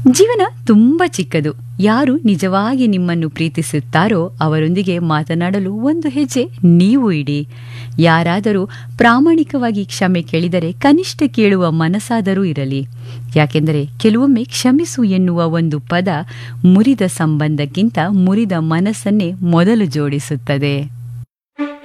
ಜೀವನ ತುಂಬ ಚಿಕ್ಕದು. ಯಾರು ನಿಜವಾಗಿ ನಿಮ್ಮನ್ನು ಪ್ರೀತಿಸುತ್ತಾರೋ ಅವರೊಂದಿಗೆ ಮಾತನಾಡಲು ಒಂದು ಹೆಜ್ಜೆ ನೀವು ಇಡಿ. ಯಾರಾದರೂ ಪ್ರಾಮಾಣಿಕವಾಗಿ ಕ್ಷಮೆ ಕೇಳಿದರೆ ಕನಿಷ್ಠ ಕೇಳುವ ಮನಸ್ಸಾದರೂ ಇರಲಿ. ಯಾಕೆಂದರೆ ಕೆಲವೊಮ್ಮೆ ಕ್ಷಮಿಸು ಎನ್ನುವ ಒಂದು ಪದ ಮುರಿದ ಸಂಬಂಧಕ್ಕಿಂತ ಮುರಿದ ಮನಸ್ಸನ್ನೇ ಮೊದಲು ಜೋಡಿಸುತ್ತದೆ.